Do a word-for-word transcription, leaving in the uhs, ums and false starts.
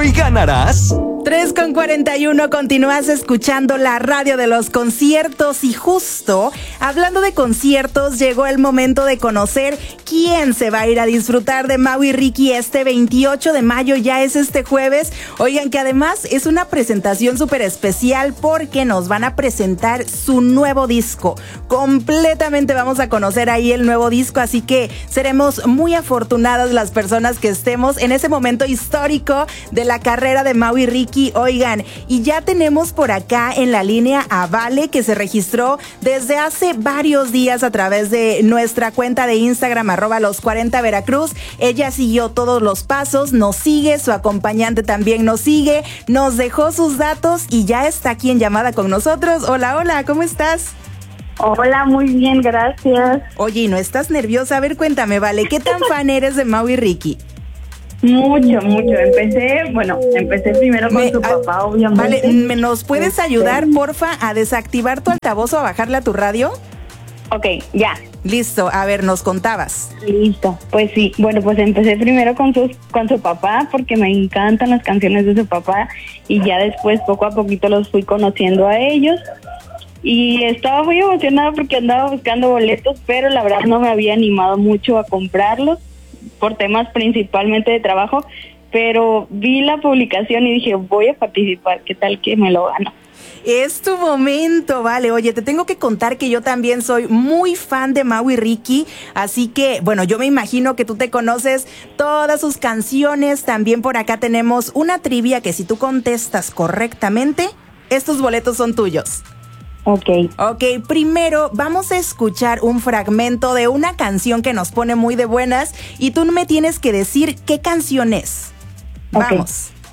y ganarás tres con cuarenta y uno, continúas escuchando la radio de los conciertos y justo hablando de conciertos llegó el momento de conocer quién se va a ir a disfrutar de Mau y Ricky este veintiocho de mayo, ya es este jueves. Oigan que además es una presentación súper especial porque nos van a presentar su nuevo disco. Completamente vamos a conocer ahí el nuevo disco, así que seremos muy afortunadas las personas que estemos en ese momento histórico de la carrera de Mau y Ricky. Oigan, y ya tenemos por acá en la línea a Vale, que se registró desde hace varios días a través de nuestra cuenta de Instagram, arroba los cuarenta Veracruz. Ella siguió todos los pasos, nos sigue, su acompañante también nos sigue, nos dejó sus datos y ya está aquí en llamada con nosotros. Hola, hola, ¿cómo estás? Hola, muy bien, gracias. Oye, ¿no estás nerviosa? A ver, cuéntame, Vale, ¿qué tan fan eres de Mau y Ricky? Mucho, mucho. Empecé, bueno, empecé primero con me, tu papá, a, obviamente. Vale, ¿me nos puedes ayudar, porfa, a desactivar tu altavoz o a bajarle a tu radio? Ok, ya. Listo, a ver, nos contabas. Listo, pues sí. Bueno, pues empecé primero con su, con su papá porque me encantan las canciones de su papá y ya después poco a poquito los fui conociendo a ellos. Y estaba muy emocionada porque andaba buscando boletos, pero la verdad no me había animado mucho a comprarlos por temas principalmente de trabajo, pero vi la publicación y dije, voy a participar, ¿qué tal que me lo gano? Es tu momento, Vale. Oye, te tengo que contar que yo también soy muy fan de Mau y Ricky, así que, bueno, yo me imagino que tú te conoces todas sus canciones. También por acá tenemos una trivia que si tú contestas correctamente, estos boletos son tuyos. Ok. Ok, primero vamos a escuchar un fragmento de una canción que nos pone muy de buenas y tú me tienes que decir qué canción es. Vamos. Okay.